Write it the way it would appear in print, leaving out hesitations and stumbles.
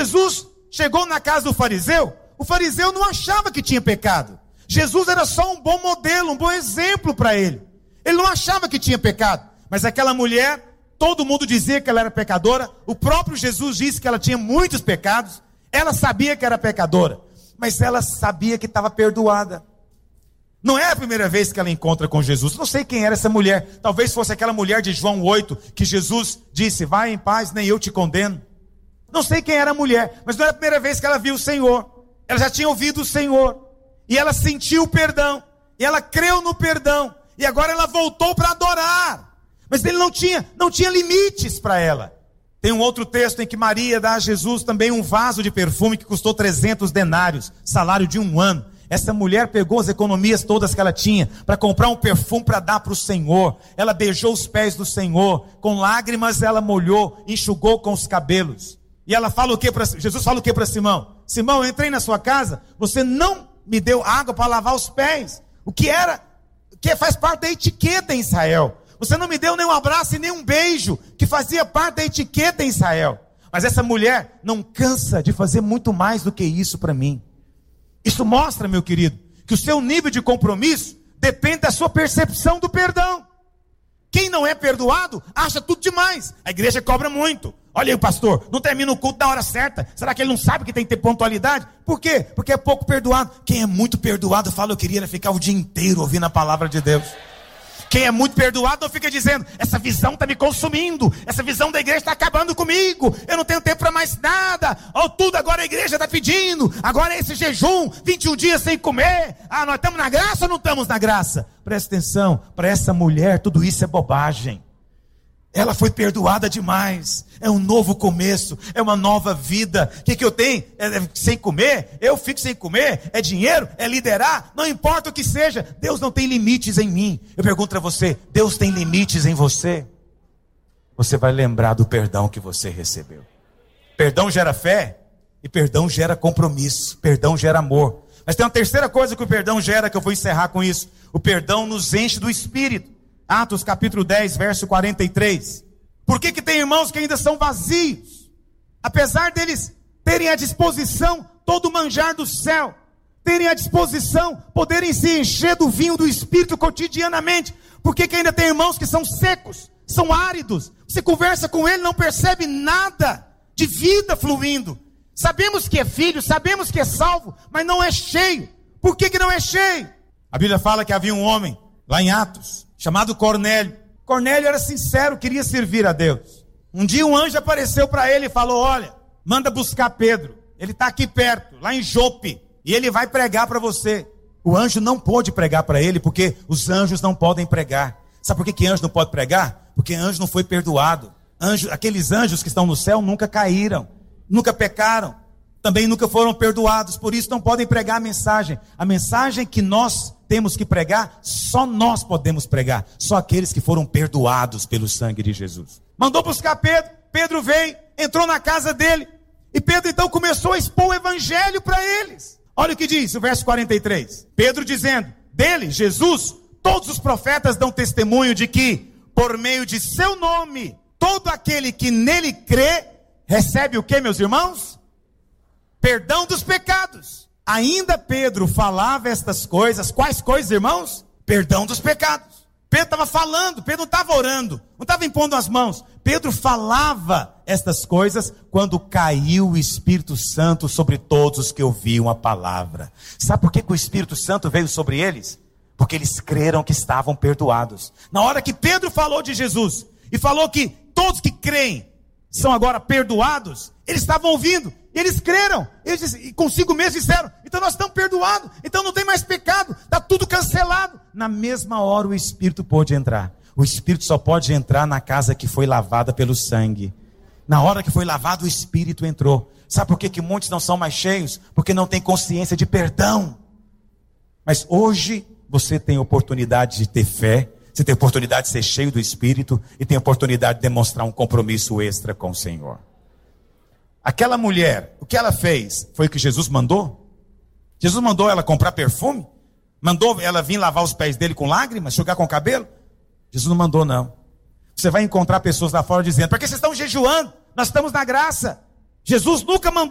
Jesus chegou na casa do fariseu, o fariseu não achava que tinha pecado. Jesus era só um bom modelo, um bom exemplo para ele. Ele não achava que tinha pecado. Mas aquela mulher, todo mundo dizia que ela era pecadora. O próprio Jesus disse que ela tinha muitos pecados. Ela sabia que era pecadora, mas ela sabia que estava perdoada. Não é a primeira vez que ela encontra com Jesus. Não sei quem era essa mulher. Talvez fosse aquela mulher de João 8, que Jesus disse: vai em paz, nem eu te condeno. Não sei quem era a mulher, mas não era a primeira vez que ela viu o Senhor. Ela já tinha ouvido o Senhor. E ela sentiu o perdão. E ela creu no perdão. E agora ela voltou para adorar. Mas ele não tinha limites para ela. Tem um outro texto em que Maria dá a Jesus também um vaso de perfume que custou 300 denários, salário de um ano. Essa mulher pegou as economias todas que ela tinha para comprar um perfume para dar para o Senhor. Ela beijou os pés do Senhor. Com lágrimas ela molhou, enxugou com os cabelos. E ela fala o que para Jesus? Fala o que para Simão? Simão, eu entrei na sua casa, você não me deu água para lavar os pés. O que faz parte da etiqueta em Israel. Você não me deu nem um abraço e nem um beijo, que fazia parte da etiqueta em Israel. Mas essa mulher não cansa de fazer muito mais do que isso para mim. Isso mostra, meu querido, que o seu nível de compromisso depende da sua percepção do perdão. Quem não é perdoado, acha tudo demais. A igreja cobra muito. Olha aí o pastor, não termina o culto na hora certa. Será que ele não sabe que tem que ter pontualidade? Por quê? Porque é pouco perdoado. Quem é muito perdoado fala: eu queria ficar o dia inteiro ouvindo a palavra de Deus. Quem é muito perdoado não fica dizendo: essa visão está me consumindo, essa visão da igreja está acabando comigo, eu não tenho tempo para mais nada, tudo agora a igreja está pedindo, agora é esse jejum, 21 dias sem comer, nós estamos na graça ou não estamos na graça? Presta atenção, para essa mulher tudo isso é bobagem. Ela foi perdoada demais. É um novo começo. É uma nova vida. O que eu tenho? Sem comer? Eu fico sem comer? É dinheiro? É liderar? Não importa o que seja. Deus não tem limites em mim. Eu pergunto para você: Deus tem limites em você? Você vai lembrar do perdão que você recebeu. Perdão gera fé. E perdão gera compromisso. Perdão gera amor. Mas tem uma terceira coisa que o perdão gera, que eu vou encerrar com isso. O perdão nos enche do Espírito. Atos capítulo 10, verso 43. Por que tem irmãos que ainda são vazios? Apesar deles terem à disposição todo o manjar do céu, terem à disposição, poderem se encher do vinho do Espírito cotidianamente. Por que ainda tem irmãos que são secos, são áridos? Você conversa com ele, não percebe nada de vida fluindo. Sabemos que é filho, sabemos que é salvo, mas não é cheio. Por que não é cheio? A Bíblia fala que havia um homem, lá em Atos, chamado Cornélio. Cornélio era sincero, queria servir a Deus. Um dia um anjo apareceu para ele e falou: olha, manda buscar Pedro. Ele está aqui perto, lá em Jope, e ele vai pregar para você. O anjo não pôde pregar para ele, porque os anjos não podem pregar. Sabe por que anjo não pode pregar? Porque anjo não foi perdoado. Aqueles anjos que estão no céu nunca caíram, nunca pecaram, também nunca foram perdoados, por isso não podem pregar a mensagem. A mensagem que nós temos que pregar, só nós podemos pregar, só aqueles que foram perdoados pelo sangue de Jesus. Mandou buscar Pedro, Pedro veio, entrou na casa dele, e Pedro então começou a expor o evangelho para eles. Olha o que diz o verso 43, Pedro dizendo: dele, Jesus, todos os profetas dão testemunho de que, por meio de seu nome, todo aquele que nele crê, recebe o que, meus irmãos? Perdão dos pecados. Ainda Pedro falava estas coisas. Quais coisas, irmãos? Perdão dos pecados. Pedro estava falando, Pedro não estava orando, não estava impondo as mãos. Pedro falava estas coisas quando caiu o Espírito Santo sobre todos os que ouviam a palavra. Sabe por que o Espírito Santo veio sobre eles? Porque eles creram que estavam perdoados. Na hora que Pedro falou de Jesus e falou que todos que creem são agora perdoados, eles estavam ouvindo, eles creram, eles consigo mesmo disseram: então nós estamos perdoados, então não tem mais pecado, está tudo cancelado. Na mesma hora o Espírito pôde entrar. O Espírito só pode entrar na casa que foi lavada pelo sangue. Na hora que foi lavado, o Espírito entrou. Sabe por que muitos não são mais cheios? Porque não tem consciência de perdão. Mas hoje você tem oportunidade de ter fé, você tem oportunidade de ser cheio do Espírito e tem oportunidade de demonstrar um compromisso extra com o Senhor. Aquela mulher, o que ela fez foi o que Jesus mandou? Jesus mandou ela comprar perfume? Mandou ela vir lavar os pés dele com lágrimas, enxugar com o cabelo? Jesus não mandou, não. Você vai encontrar pessoas lá fora dizendo: por que vocês estão jejuando? Nós estamos na graça. Jesus nunca mandou